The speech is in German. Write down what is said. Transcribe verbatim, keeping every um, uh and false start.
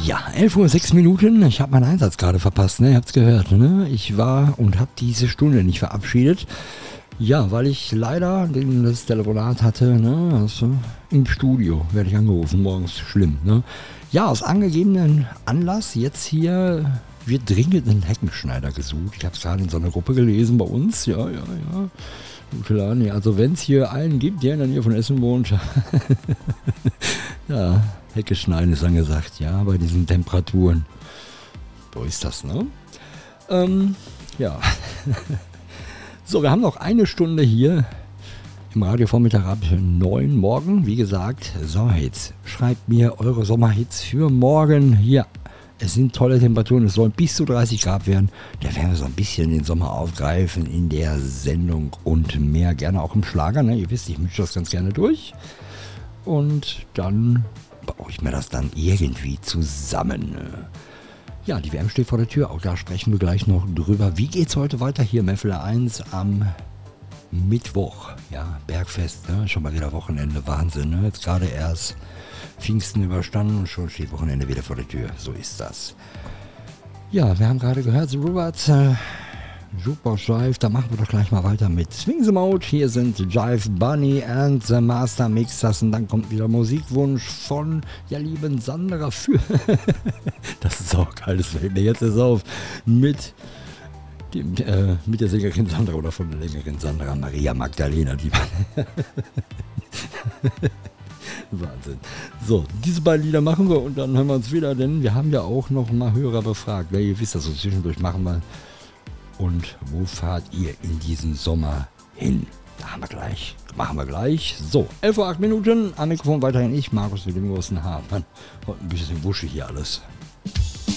Ja, elf Uhr sechs Minuten. Ich habe meinen Einsatz gerade verpasst, ne? Ihr habt's gehört, ne? Ich war und habe diese Stunde nicht verabschiedet. Ja, weil ich leider den, das Telefonat hatte, ne? Also, im Studio werde ich angerufen, morgens schlimm, ne? Ja, aus angegebenen Anlass jetzt hier wird dringend ein Heckenschneider gesucht. Ich habe es gerade in so einer Gruppe gelesen bei uns. Ja, ja, ja. Klar, nee, also wenn es hier einen gibt, der in der Nähe von Essen wohnt, ja, Hecke schneiden ist angesagt, ja, bei diesen Temperaturen. So ist das, ne? Ähm, ja. So, wir haben noch eine Stunde hier im Radiovormittag ab neun morgen. Wie gesagt, Sommerhits. Schreibt mir eure Sommerhits für morgen hier. Es sind tolle Temperaturen, es sollen bis zu dreißig Grad werden. Da werden wir so ein bisschen den Sommer aufgreifen in der Sendung und mehr. Gerne auch im Schlager, ne? Ihr wisst, ich mische das ganz gerne durch. Und dann baue ich mir das dann irgendwie zusammen. Ja, die W M steht vor der Tür, auch da sprechen wir gleich noch drüber. Wie geht's heute weiter hier im F L eins am Mittwoch? Ja, Bergfest, ne? Schon mal wieder Wochenende, Wahnsinn, ne? Jetzt gerade erst Pfingsten überstanden und schon steht Wochenende wieder vor der Tür. So ist das. Ja, wir haben gerade gehört, The Robots, äh, Jukebox Jive, da machen wir doch gleich mal weiter mit Swing the Mode. Hier sind Jive Bunny and the Master Mixers und dann kommt wieder Musikwunsch von der lieben Sandra für. Das ist auch geil, das fällt mir jetzt erst auf. Mit dem, äh, mit der Sängerin Sandra oder von der Sängerin Sandra Maria Magdalena. Die Wahnsinn. So, diese beiden Lieder machen wir und dann hören wir uns wieder, denn wir haben ja auch noch mal Hörer befragt. Ja, ihr wisst das, so zwischendurch machen wir. Und wo fahrt ihr in diesem Sommer hin? Da haben wir gleich. Machen wir gleich. So, elf Uhr acht Minuten. Am Mikrofon weiterhin ich, Markus mit dem großen H. Mann, heute ein bisschen wuschig hier alles.